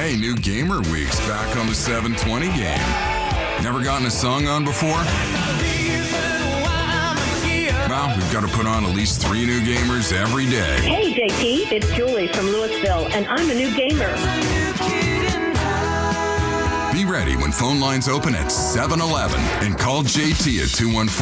Hey, new Gamer Week's back on the 720 game. Never gotten a song on before? Well, we've got to put on at least 3 new gamers every day. Hey, JT, it's Julie from Louisville, and I'm a new gamer. Be ready when phone lines open at 7-Eleven and call JT at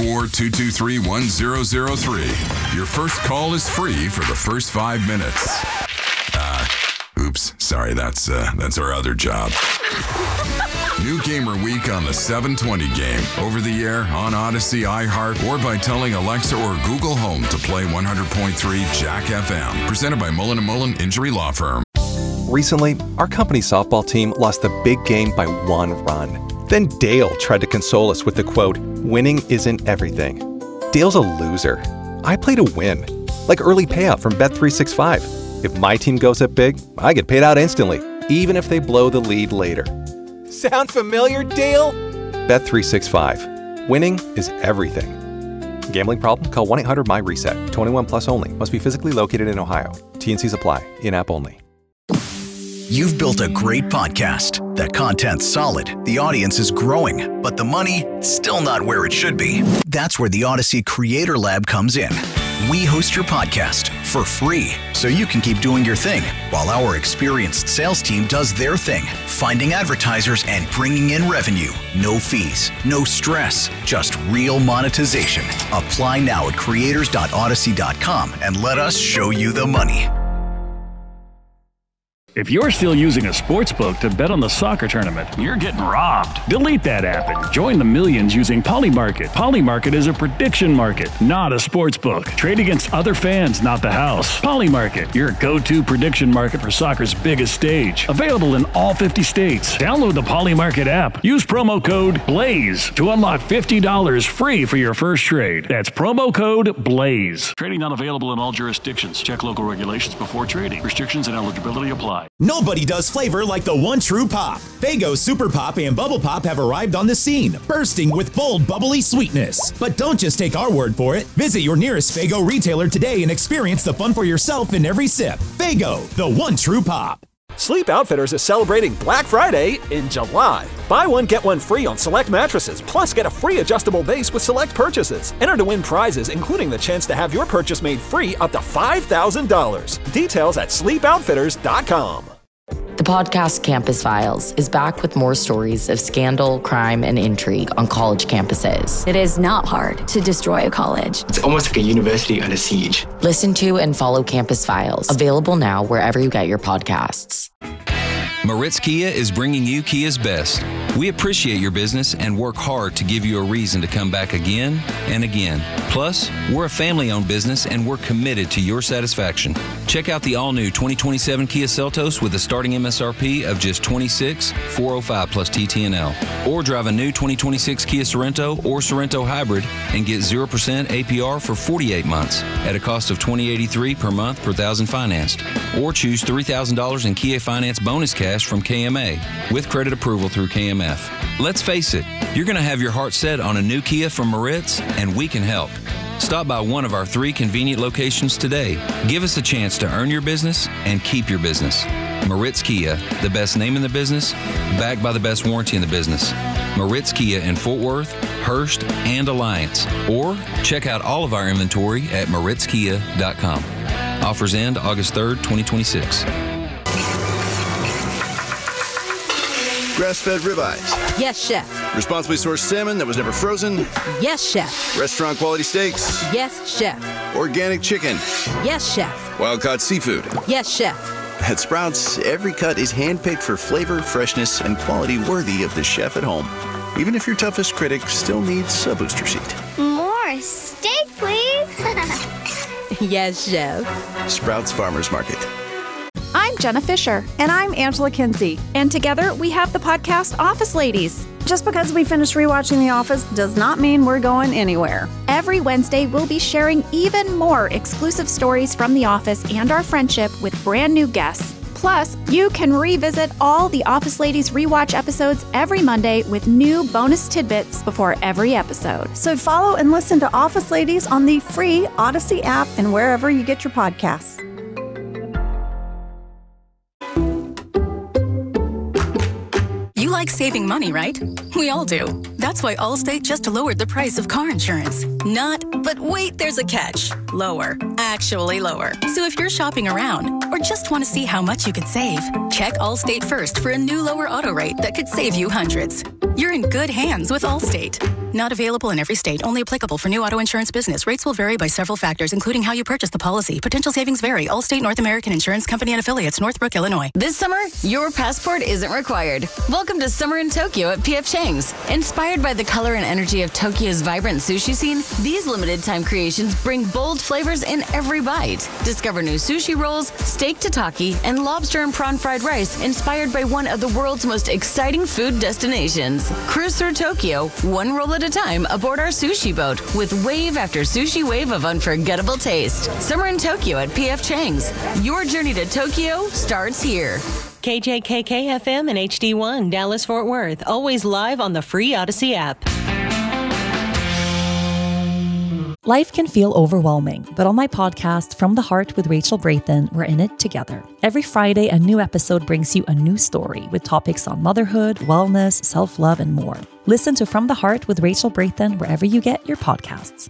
214-223-1003. Your first call is free for the first 5 minutes. Oops, sorry, that's our other job. New Gamer Week on the 720 game. Over the air, on Odyssey, iHeart, or by telling Alexa or Google Home to play 100.3 Jack FM. Presented by Mullen & Mullen Injury Law Firm. Recently, our company softball team lost the big game by 1 run. Then Dale tried to console us with the quote, "Winning isn't everything." Dale's a loser. I play to win. Like early payout from Bet365. If my team goes up big, I get paid out instantly, even if they blow the lead later. Sound familiar, Dale? Bet365. Winning is everything. Gambling problem? Call 1-800-MY-RESET. 21 plus only. Must be physically located in Ohio. T&Cs apply. In-app only. You've built a great podcast. The content's solid, the audience is growing, but the money, still not where it should be. That's where the Odyssey Creator Lab comes in. We host your podcast for free, so you can keep doing your thing, while our experienced sales team does their thing, finding advertisers and bringing in revenue. No fees, no stress, just real monetization. Apply now at creators.odyssey.com and let us show you the money. If you're still using a sportsbook to bet on the soccer tournament, you're getting robbed. Delete that app and join the millions using Polymarket. Polymarket is a prediction market, not a sportsbook. Trade against other fans, not the house. Polymarket, your go-to prediction market for soccer's biggest stage. Available in all 50 states. Download the Polymarket app. Use promo code BLAZE to unlock $50 free for your first trade. That's promo code BLAZE. Trading not available in all jurisdictions. Check local regulations before trading. Restrictions and eligibility apply. Nobody does flavor like the One True Pop. Faygo Super Pop and Bubble Pop have arrived on the scene, bursting with bold, bubbly sweetness. But don't just take our word for it. Visit your nearest Faygo retailer today and experience the fun for yourself in every sip. Faygo, the One True Pop. Sleep Outfitters is celebrating Black Friday in July. Buy one, get one free on select mattresses, plus get a free adjustable base with select purchases. Enter to win prizes, including the chance to have your purchase made free up to $5,000. Details at sleepoutfitters.com. The podcast Campus Files is back with more stories of scandal, crime, and intrigue on college campuses. It is not hard to destroy a college. It's almost like a university under siege. Listen to and follow Campus Files, available now wherever you get your podcasts. Moritz Kia is bringing you Kia's best. We appreciate your business and work hard to give you a reason to come back again and again. Plus, we're a family-owned business and we're committed to your satisfaction. Check out the all-new 2027 Kia Seltos with a starting MSRP of just $26,405 plus TTNL. Or drive a new 2026 Kia Sorento or Sorento Hybrid and get 0% APR for 48 months at a cost of $2,083 per month per thousand financed. Or choose $3,000 in Kia Finance bonus cash from KMA with credit approval through KMF. Let's face it, you're going to have your heart set on a new Kia from Moritz, and we can help. Stop by one of our 3 convenient locations today. Give us a chance to earn your business and keep your business. Moritz Kia, the best name in the business, backed by the best warranty in the business. Moritz Kia in Fort Worth, Hurst, and Alliance. Or check out all of our inventory at moritzkia.com. Offers end August 3rd, 2026. Grass-fed ribeyes. Yes, chef. Responsibly sourced salmon that was never frozen. Yes, chef. Restaurant quality steaks. Yes, chef. Organic chicken. Yes, chef. Wild-caught seafood. Yes, chef. At Sprouts, every cut is handpicked for flavor, freshness, and quality worthy of the chef at home. Even if your toughest critic still needs a booster seat. More steak, please. Yes, chef. Sprouts Farmers Market. I'm Jenna Fisher. And I'm Angela Kinsey. And together we have the podcast Office Ladies. Just because we finished rewatching The Office does not mean we're going anywhere. Every Wednesday, we'll be sharing even more exclusive stories from The Office and our friendship with brand new guests. Plus, you can revisit all the Office Ladies rewatch episodes every Monday with new bonus tidbits before every episode. So follow and listen to Office Ladies on the free Odyssey app and wherever you get your podcasts. like saving money, right? We all do. That's why Allstate just lowered the price of car insurance. But wait, there's a catch. Lower. Actually lower. So if you're shopping around or just want to see how much you could save, check Allstate first for a new lower auto rate that could save you hundreds. You're in good hands with Allstate. Not available in every state. Only applicable for new auto insurance business. Rates will vary by several factors, including how you purchase the policy. Potential savings vary. Allstate North American Insurance Company and Affiliates, Northbrook, Illinois. This summer, your passport isn't required. Welcome to Summer in Tokyo at P.F. Chang's. Inspired by the color and energy of Tokyo's vibrant sushi scene, these limited-time creations bring bold flavors in every bite. Discover new sushi rolls, steak tataki, and lobster and prawn fried rice inspired by one of the world's most exciting food destinations. Cruise through Tokyo, one roll at a time aboard our sushi boat with wave after sushi wave of unforgettable taste. Summer in Tokyo at P.F. Chang's. Your journey to Tokyo starts here. KJKK FM and HD1, Dallas-Fort Worth. Always live on the free Odyssey app. Life can feel overwhelming, but on my podcast, From the Heart with Rachel Brathen, we're in it together. Every Friday, a new episode brings you a new story with topics on motherhood, wellness, self-love, and more. Listen to From the Heart with Rachel Brathen wherever you get your podcasts.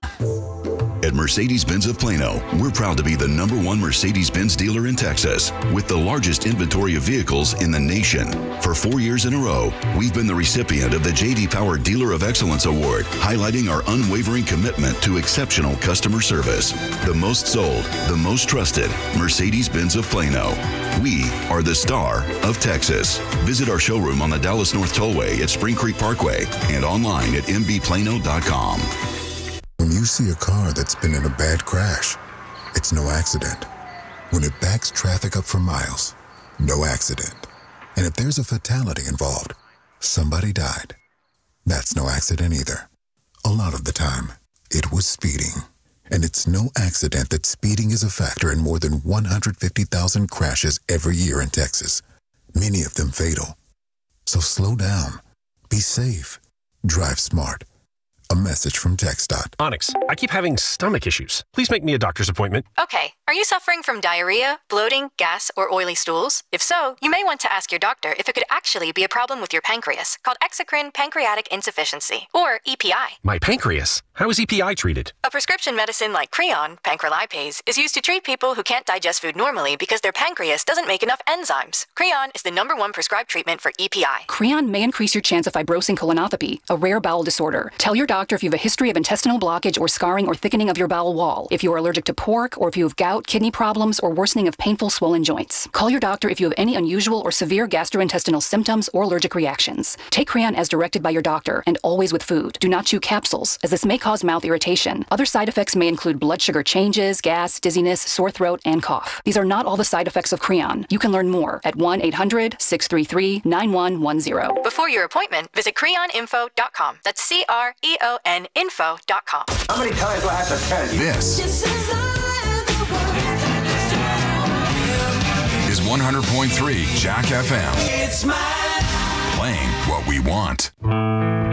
At Mercedes-Benz of Plano, we're proud to be the #1 Mercedes-Benz dealer in Texas with the largest inventory of vehicles in the nation. For 4 years in a row, we've been the recipient of the J.D. Power Dealer of Excellence Award, highlighting our unwavering commitment to exceptional customer service. The most sold, the most trusted, Mercedes-Benz of Plano. We are the star of Texas. Visit our showroom on the Dallas North Tollway at Spring Creek Parkway and online at mbplano.com. When you see a car that's been in a bad crash, it's no accident. When it backs traffic up for miles, no accident. And if there's a fatality involved, somebody died. That's no accident either. A lot of the time, it was speeding. And it's no accident that speeding is a factor in more than 150,000 crashes every year in Texas, many of them fatal. So slow down, be safe, drive smart. A message from TxDOT. Onyx, I keep having stomach issues. Please make me a doctor's appointment. Okay, are you suffering from diarrhea, bloating, gas, or oily stools? If so, you may want to ask your doctor if it could actually be a problem with your pancreas, called exocrine pancreatic insufficiency, or EPI. My pancreas? How is EPI treated? A prescription medicine like Creon, pancrelipase, is used to treat people who can't digest food normally because their pancreas doesn't make enough enzymes. Creon is the #1 prescribed treatment for EPI. Creon may increase your chance of fibrosing colonopathy, a rare bowel disorder. Tell your doctor if you have a history of intestinal blockage or scarring or thickening of your bowel wall, if you are allergic to pork, or if you have gout, kidney problems, or worsening of painful swollen joints. Call your doctor if you have any unusual or severe gastrointestinal symptoms or allergic reactions. Take Creon as directed by your doctor and always with food. Do not chew capsules, as this may cause mouth irritation. Other side effects may include blood sugar changes, gas, dizziness, sore throat, and cough. These are not all the side effects of Creon. You can learn more at 1-800-633-9110. Before your appointment, visit creoninfo.com. That's CREON info.com. How many times do I have to tell you? This is 100.3 Jack FM. Playing what we want.